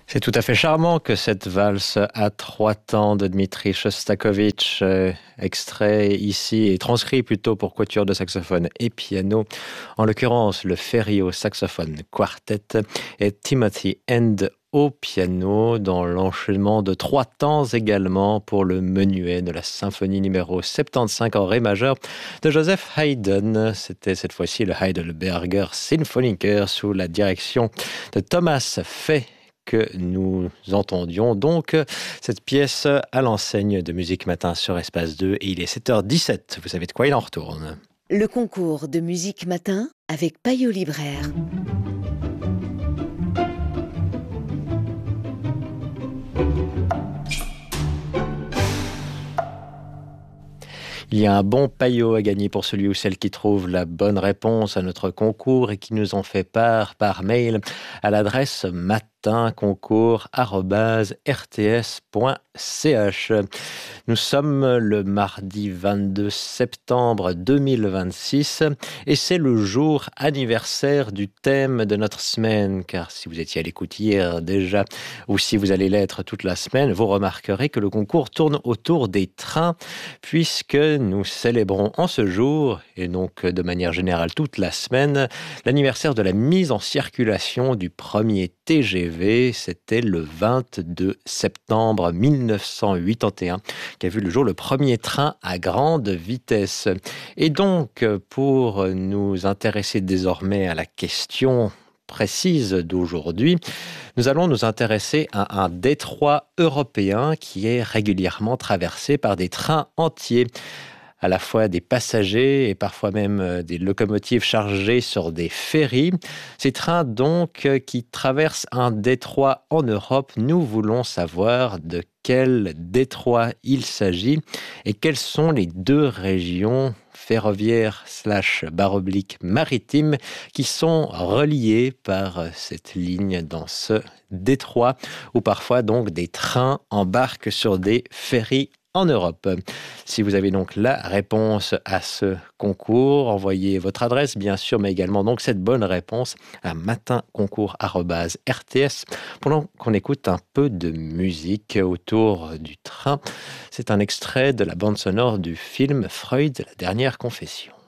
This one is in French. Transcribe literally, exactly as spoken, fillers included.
C'est tout à fait charmant que cette valse à trois temps de Dmitri Shostakovich, euh, extrait ici et transcrit plutôt pour quatuor de saxophone et piano, en l'occurrence le Ferry au saxophone quartet et Timothy End au piano dans l'enchaînement de trois temps également pour le menuet de la symphonie numéro soixante-quinze en ré majeur de Joseph Haydn. C'était cette fois-ci le Heidelberger Sinfoniker sous la direction de Thomas Fay que nous entendions donc cette pièce à l'enseigne de Musique Matin sur Espace deux et il est sept heures dix-sept. Vous savez de quoi il en retourne. Le concours de Musique Matin avec Payot Libraire. Il y a un bon paillot à gagner pour celui ou celle qui trouve la bonne réponse à notre concours et qui nous en fait part par mail à l'adresse matinconcours arobase r t s point c h. Nous sommes le mardi vingt-deux septembre deux mille vingt-six et c'est le jour anniversaire du thème de notre semaine, car si vous étiez à l'écoute hier déjà ou si vous allez l'être toute la semaine, vous remarquerez que le concours tourne autour des trains puisque nous célébrons en ce jour, et donc de manière générale toute la semaine, l'anniversaire de la mise en circulation du premier T G V. C'était le vingt-deux septembre mille neuf cent quatre-vingt-onze qu'a vu le jour le premier train à grande vitesse. Et donc, pour nous intéresser désormais à la question précise d'aujourd'hui, nous allons nous intéresser à un détroit européen qui est régulièrement traversé par des trains entiers, à la fois des passagers et parfois même des locomotives chargées sur des ferries. Ces trains donc qui traversent un détroit en Europe, nous voulons savoir de quel détroit il s'agit et quelles sont les deux régions ferroviaires slash barre oblique maritimes qui sont reliées par cette ligne dans ce détroit où parfois donc des trains embarquent sur des ferries en Europe. Si vous avez donc la réponse à ce concours, envoyez votre adresse, bien sûr, mais également donc cette bonne réponse à matinconcours arobase r t s. Pendant qu'on écoute un peu de musique autour du train, c'est un extrait de la bande sonore du film Freud, la dernière confession.